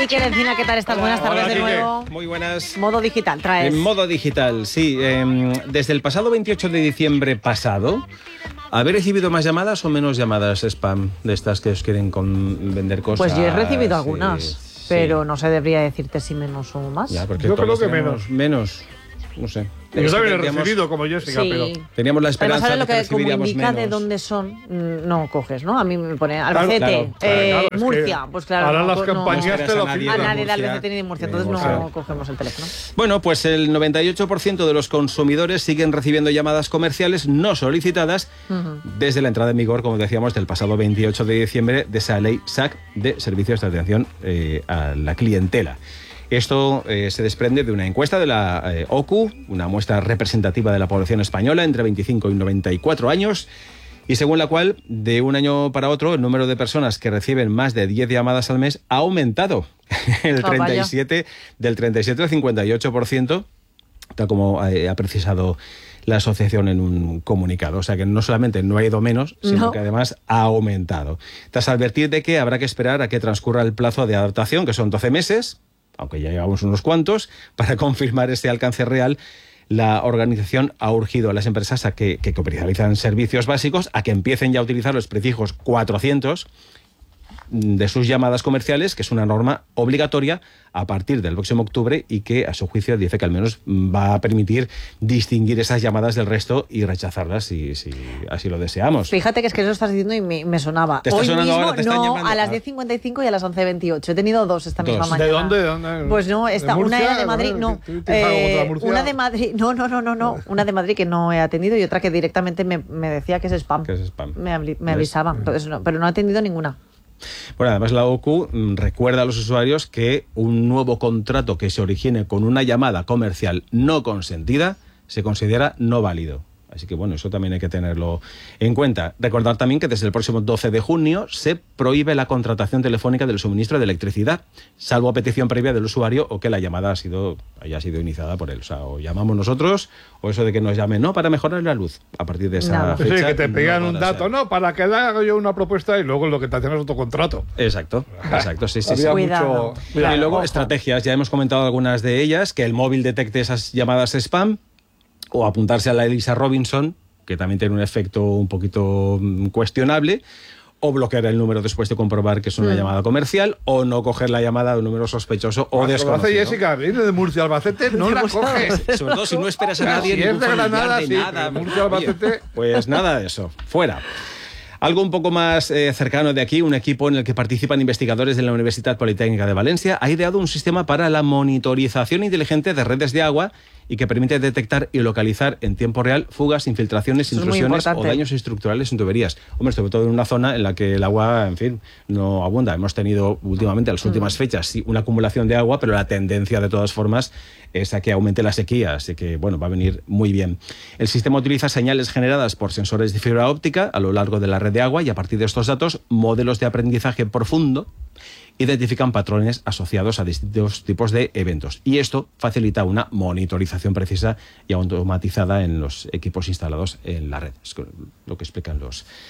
Miquel Encina, ¿qué tal estás? Buenas tardes de nuevo. Muy buenas. Modo digital, traes. En modo digital, sí. Desde el pasado 28 de diciembre pasado, ¿habéis recibido más llamadas o menos llamadas spam de estas que os quieren vender cosas? Pues yo he recibido algunas, sí. Pero no se debería decirte si menos o más. Ya, porque yo creo que menos. Menos, no sé. Yo también he recibido, como Jessica, sí. pero... Teníamos la Además, esperanza ¿sabes lo de que que recibiríamos comunica menos. de dónde son? No coges, ¿no? A mí me pone Albacete, claro, es Murcia. que Pues claro. ahora las no campañas te lo a nadie piden. a de nadie de Murcia, Albacete ni de Murcia, ni de entonces Murcia. no cogemos el teléfono. Bueno, pues el 98% de los consumidores siguen recibiendo llamadas comerciales no solicitadas desde la entrada en vigor, como decíamos, del pasado 28 de diciembre de esa ley SAC de Servicios de Atención a la Clientela. Esto se desprende de una encuesta de la OCU, una muestra representativa de la población española entre 25 y 94 años, y según la cual, de un año para otro, el número de personas que reciben más de 10 llamadas al mes ha aumentado del 37 al 58%, tal como ha precisado la asociación en un comunicado. O sea que no solamente no ha ido menos, sino que además ha aumentado. Tras advertir de que habrá que esperar a que transcurra el plazo de adaptación, que son 12 meses, aunque ya llevamos unos cuantos, para confirmar este alcance real, la organización ha urgido a las empresas a que comercializan servicios básicos a que empiecen ya a utilizar los prefijos 400 de sus llamadas comerciales, que es una norma obligatoria a partir del próximo octubre y que, a su juicio, dice que al menos va a permitir distinguir esas llamadas del resto y rechazarlas si así lo deseamos. Fíjate que es que eso estás diciendo y me sonaba. ¿Te está Hoy sonando mismo, ahora? ¿Te están no, llamando? a las 10:55 y a las 11:28. He tenido dos esta misma Dos. mañana. ¿De dónde? Pues no, ¿De una Murcia? era de Madrid, no. ¿Te pago contra Murcia? Una de Madrid, no. Una de Madrid que no he atendido y otra que directamente me decía que es spam. Que es spam. Me avisaba, entonces no, pero no he atendido ninguna. Bueno, además la OCU recuerda a los usuarios que un nuevo contrato que se origine con una llamada comercial no consentida se considera no válido. Así que bueno, eso también hay que tenerlo en cuenta. Recordar también que desde el próximo 12 de junio se prohíbe la contratación telefónica del suministro de electricidad, salvo a petición previa del usuario o que la llamada haya sido iniciada por él. O sea, o llamamos nosotros o eso de que nos llamen, no, para mejorar la luz. A partir de esa fecha... Sí, que te pegan un dato, ser. no, para que le haga yo una propuesta y luego lo que te hacen es otro contrato. Exacto, sí. Había Cuidado. mucho... Y luego estrategias, ya hemos comentado algunas de ellas, que el móvil detecte esas llamadas spam, o apuntarse a la Elisa Robinson, que también tiene un efecto un poquito cuestionable, o bloquear el número después de comprobar que es una llamada comercial, o no coger la llamada de un número sospechoso o Lo hace desconocido. Jessica, viene de Murcia, Albacete, no la coges. Sobre todo si no esperas a nadie, Si ningún es de familiar Granada, de sí, nada. pero Murcia, Albacete... Oye, pues nada de eso, fuera. Algo un poco más cercano de aquí, un equipo en el que participan investigadores de la Universidad Politécnica de Valencia ha ideado un sistema para la monitorización inteligente de redes de agua y que permite detectar y localizar en tiempo real fugas, infiltraciones, intrusiones o daños estructurales en tuberías. Hombre, sobre todo en una zona en la que el agua, en fin, no abunda. Hemos tenido últimamente, en las últimas fechas, sí, una acumulación de agua, pero la tendencia de todas formas es a que aumente la sequía, así que, bueno, va a venir muy bien. El sistema utiliza señales generadas por sensores de fibra óptica a lo largo de la red de agua y a partir de estos datos, modelos de aprendizaje profundo identifican patrones asociados a distintos tipos de eventos. Y esto facilita una monitorización precisa y automatizada en los equipos instalados en la red. Es lo que explican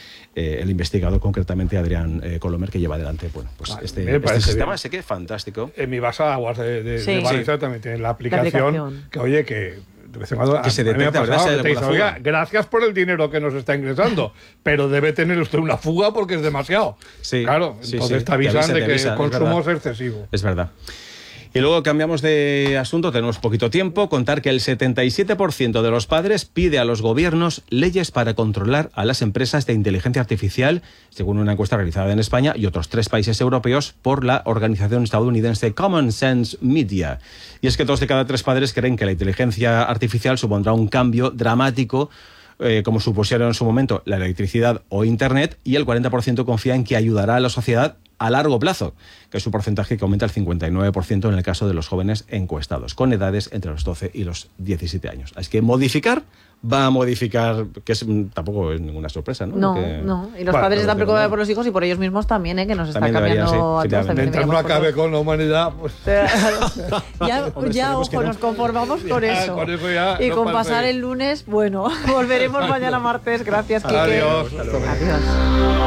el investigador, concretamente Adrián Colomer, que lleva adelante este sistema. Así que fantástico. En mi base de aguas de Valencia también tiene la aplicación. Que oye, que de vez en cuando que se detecta, ¿verdad? Te dice, oiga, gracias por el dinero que nos está ingresando, pero debe tener usted una fuga porque es demasiado. Sí, claro, entonces te avisan de que el consumo es excesivo. Es verdad. Y luego cambiamos de asunto, tenemos poquito tiempo, contar que el 77% de los padres pide a los gobiernos leyes para controlar a las empresas de inteligencia artificial, según una encuesta realizada en España y otros 3 países europeos por la organización estadounidense Common Sense Media. Y es que 2 de cada 3 padres creen que la inteligencia artificial supondrá un cambio dramático, como supusieron en su momento la electricidad o Internet, y el 40% confía en que ayudará a la sociedad a largo plazo, que es un porcentaje que aumenta al 59% en el caso de los jóvenes encuestados, con edades entre los 12 y los 17 años. Así que va a modificar, que tampoco es ninguna sorpresa, ¿no? No. Y los padres están preocupados por los hijos y por ellos mismos también, que nos está cambiando a todos. Mientras no acabe con la humanidad, pues... Ojo, nos conformamos con eso. Con eso ya y no con pasar parece. el lunes, bueno, volveremos mañana martes. Gracias, Quique. Adiós. Adiós.